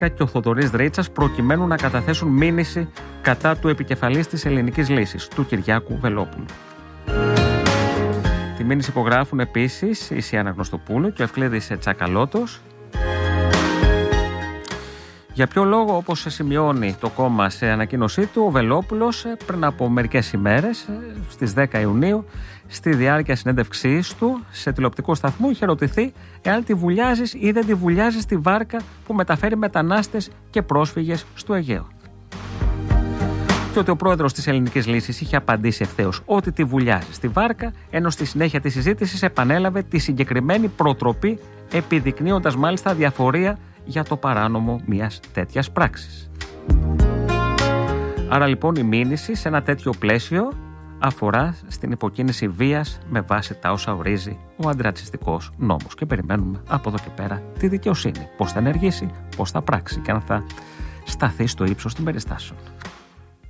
και ο Θοδωρής Δρίτσας προκειμένου να καταθέσουν μήνυση κατά του επικεφαλής της Ελληνικής Λύσης, του Κυριάκου Βελόπουλου. Τη μήνυση υπογράφουν επίσης η Σιάννα Γνωστοπούλου και ο Ευκλήδης Τσακαλώτος. Για ποιο λόγο, όπως σημειώνει το κόμμα σε ανακοίνωσή του, ο Βελόπουλος πριν από μερικές ημέρες, στις 10 Ιουνίου, στη διάρκεια συνέντευξής του σε τηλεοπτικό σταθμό, είχε ρωτηθεί εάν τη βουλιάζεις ή δεν τη βουλιάζεις τη βάρκα που μεταφέρει μετανάστες και πρόσφυγες στο Αιγαίο. Και ότι ο πρόεδρος της Ελληνικής Λύσης είχε απαντήσει ευθέως ότι τη βουλιάζει στη βάρκα, ενώ στη συνέχεια της συζήτησης επανέλαβε τη συγκεκριμένη προτροπή, επιδεικνύοντας μάλιστα διαφορία για το παράνομο μιας τέτοιας πράξης. Άρα λοιπόν η μήνυση σε ένα τέτοιο πλαίσιο αφορά στην υποκίνηση βίας με βάση τα όσα ορίζει ο αντιρατσιστικός νόμος. Και περιμένουμε από εδώ και πέρα τη δικαιοσύνη. Πώς θα ενεργήσει, πώς θα πράξει και αν θα σταθεί στο ύψος των περιστάσεων.